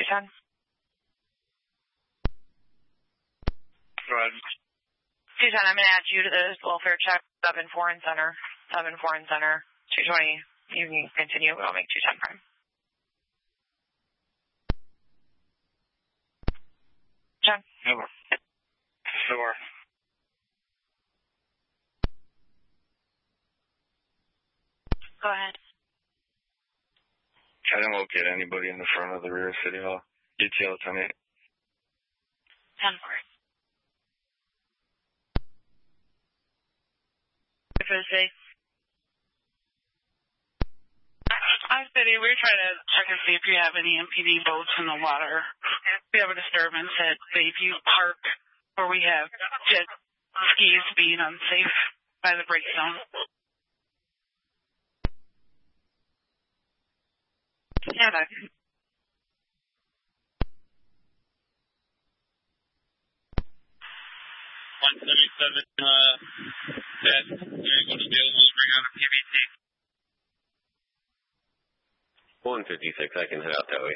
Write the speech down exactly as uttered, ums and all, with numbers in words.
ten. Go ahead. two ten, I'm going to add you to the welfare check, seven four and center, seven four and center, two twenty. You can continue, but I'll make two ten prime. John? Over. Door. Go ahead. I didn't locate anybody in the front of the rear of City Hall. E T L ten eight. ten four. For the city. Hi, City. We're trying to check and see if you have any M P D boats in the water. We have a disturbance at Bayview Park where we have jet skis being unsafe by the break zone. Yeah, back. one seventy-seven, uh, that you're going to be able to bring out a P V T. one fifty-six, I can head out that way.